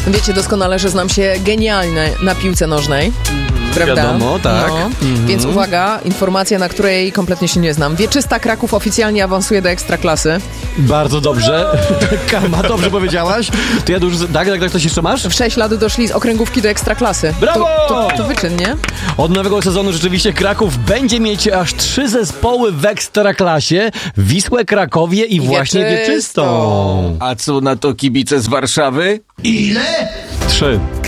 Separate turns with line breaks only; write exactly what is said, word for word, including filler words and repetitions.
Wiecie doskonale, że znam się genialnie na piłce nożnej. Prawda?
Wiadomo, tak.
No.
Mhm.
Więc uwaga, informacja, na której kompletnie się nie znam. Wieczysta Kraków oficjalnie awansuje do Ekstraklasy.
Bardzo dobrze. Karma, dobrze powiedziałaś. To ja już... Tak, tak, tak, coś jeszcze masz?
W sześć lat doszli z okręgówki do Ekstraklasy.
Brawo!
To, to, to wyczyn, nie?
Od nowego sezonu rzeczywiście Kraków będzie mieć aż trzy zespoły w Ekstraklasie. Wisłę, Krakowie i,
I
właśnie
Wieczystą.
Wieczystą.
A co na to kibice z Warszawy?
Trzy.